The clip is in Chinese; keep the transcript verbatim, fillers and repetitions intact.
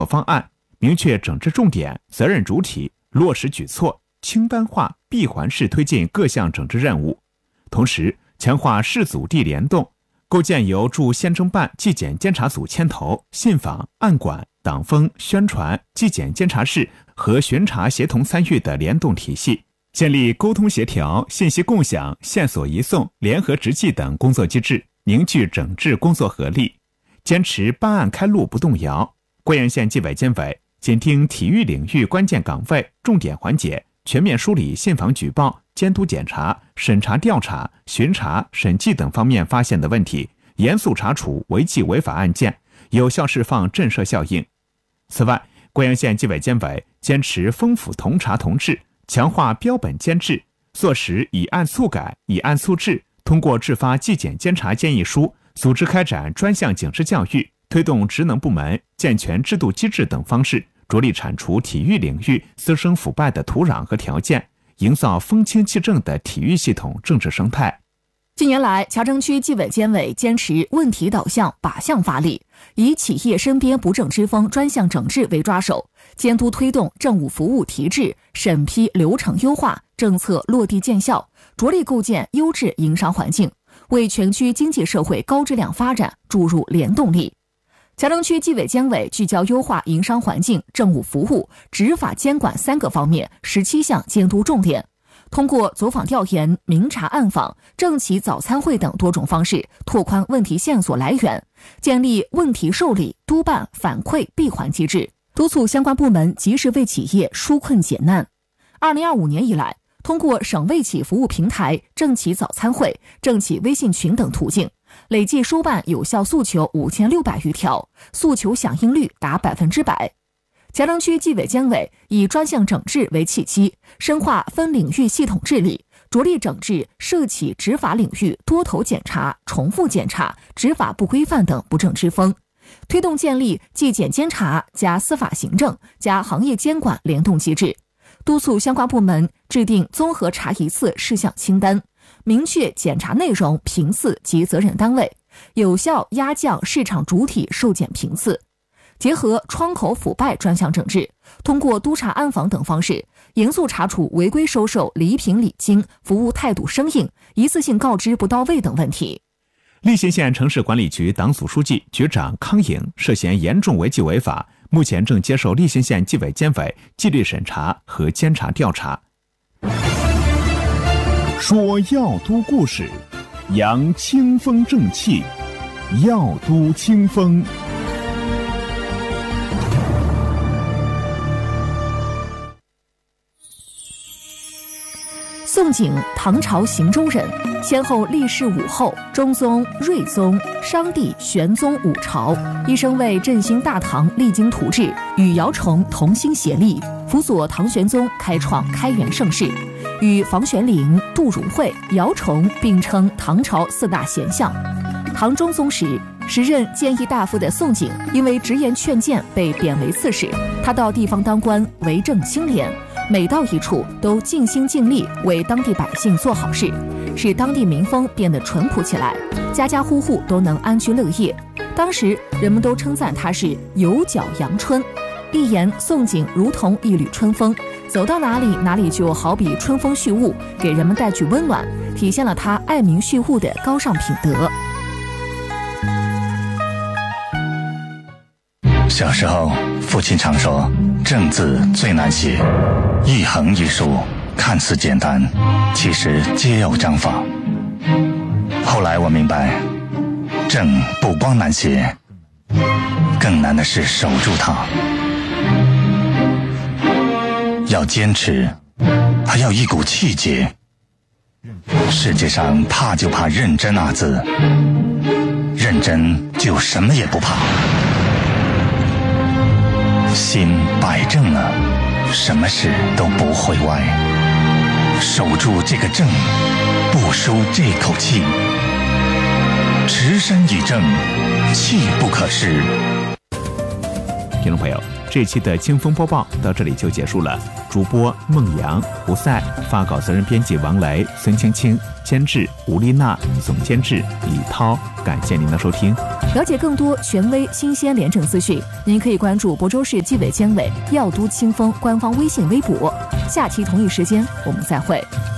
方案，明确整治重点、责任主体，落实举措，清单化、闭环式推进各项整治任务。同时，强化市组地联动，构建由驻县政办纪检监察组牵头，信访、案管、党风、宣传、纪检监察室和巡查协同参与的联动体系，建立沟通协调、信息共享、线索移送、联合执纪等工作机制，凝聚整治工作合力，坚持办案开路不动摇。贵阳县纪委监委紧盯体育领域关键岗位、重点环节，全面梳理信访举报、监督检查、审查调查、巡查、审计等方面发现的问题，严肃查处违纪违法案件，有效释放震慑效应。此外，贵阳县纪委监委坚持丰富同查同治，强化标本监治，落实以案促改、以案促治，通过制发纪检监察建议书，组织开展专项警示教育，推动职能部门健全制度机制等方式，着力铲除体育领域滋生腐败的土壤和条件，营造风清气正的体育系统政治生态。 近年来，乔城区纪委监委坚持问题导向、靶向发力，以企业身边不正之风专项整治为抓手，监督推动政务服务提质、审批流程优化、政策落地见效，着力构建优质营商环境，为全区经济社会高质量发展注入联动力。乔城区纪委监委聚焦优化营商环境、政务服务、执法监管三个方面十七项监督重点，通过走访调研、明察暗访、政企早餐会等多种方式，拓宽问题线索来源，建立问题受理、督办、反馈闭环机制，督促相关部门及时为企业纾困解难。二零二五年以来，通过省卫企服务平台、政企早餐会、政企微信群等途径，累计收办有效诉求五千六百余条，诉求响应率达百分之百。乔城区纪委监委以专项整治为契机，深化分领域系统治理，着力整治涉企执法领域多头检查、重复检查、执法不规范等不正之风，推动建立纪检监察加司法行政加行业监管联动机制，督促相关部门制定综合查一次事项清单，明确检查内容、频次及责任单位，有效压降市场主体受检频次。结合窗口腐败专项整治，通过督查暗访等方式，严肃查处违规收受礼品礼金、服务态度生硬、一次性告知不到位等问题。 立新县城市管理局党组书记、局长康颖涉嫌严重违纪违法，目前正接受立新县纪委监委纪律审查和监察调查。 说药都故事，扬清风正气，药都清风。 宋璟，唐朝行州人，先后历仕武后、中宗、睿宗、商帝、玄宗五朝，一生为振兴大唐励精图治，与姚崇同心协力，辅佐唐玄宗开创开元盛世，与房玄龄、杜如晦、姚崇并称唐朝四大贤相。唐中宗时，时任谏议大夫的宋璟因为直言劝谏被贬为刺史，他到地方当官，为政清廉，每到一处都尽心尽力为当地百姓做好事，使当地民风变得淳朴起来，家家户户都能安居乐业。当时人们都称赞他是有脚阳春，一言宋璟如同一缕春风，走到哪里哪里就好比春风煦物，给人们带去温暖，体现了他爱民恤物的高尚品德。 小时候，父亲常说，正字最难写，一横一竖看似简单，其实皆有章法。后来我明白，正不光难写，更难的是守住它。要坚持，还要一股气节。世界上怕就怕认真二字，认真就什么也不怕。心摆正了，什么事都不会歪。守住这个正，不输这口气。持身以正，气不可失。 听众朋友， 这期的清风播报到这里就结束了。主播孟阳、胡赛，发稿责任编辑王雷、孙青青，监制吴丽娜，总监制李涛。感谢您的收听。 了解更多权威、新鲜、廉政资讯，您可以关注亳州市纪委监委药都清风官方微信微博。下期同一时间我们再会。